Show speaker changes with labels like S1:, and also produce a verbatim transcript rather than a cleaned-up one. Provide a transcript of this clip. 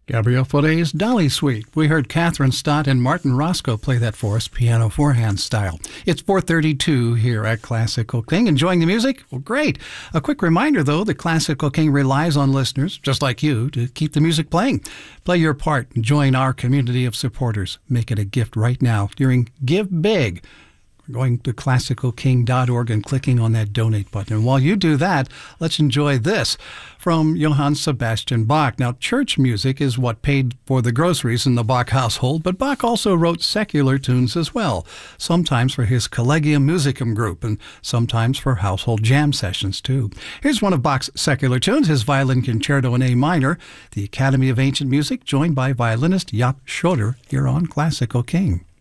S1: Gabriel Fauré's Dolly Suite. We heard Catherine Stott and Martin Roscoe play that for us, piano forehand style. It's four thirty-two here at Classical King. Enjoying the music? Well, great. A quick reminder, though, that Classical King relies on listeners, just like you, to keep the music playing. Play your part and join our community of supporters. Make it a gift right now during Give Big. Going to classical king dot org and clicking on that donate button. And while you do that, let's enjoy this from Johann Sebastian Bach. Now, church music is what paid for the groceries in the Bach household, but Bach also wrote secular tunes as well, sometimes for his Collegium Musicum group and sometimes for household jam sessions too. Here's one of Bach's secular tunes, his Violin Concerto in A minor, the Academy of Ancient Music, joined by violinist Jaap Schroeder here on Classical King.